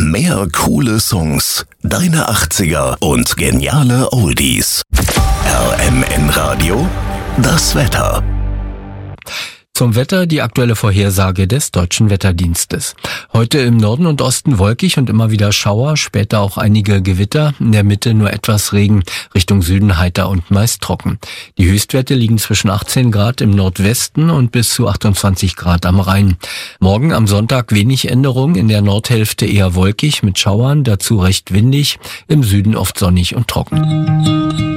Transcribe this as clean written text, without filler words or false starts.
Mehr coole Songs, deine 80er und geniale Oldies. RMN Radio, das Wetter. Zum Wetter die aktuelle Vorhersage des Deutschen Wetterdienstes. Heute im Norden und Osten wolkig und immer wieder Schauer, später auch einige Gewitter, in der Mitte nur etwas Regen, Richtung Süden heiter und meist trocken. Die Höchstwerte liegen zwischen 18 Grad im Nordwesten und bis zu 28 Grad am Rhein. Morgen am Sonntag wenig Änderung, in der Nordhälfte eher wolkig mit Schauern, dazu recht windig, im Süden oft sonnig und trocken.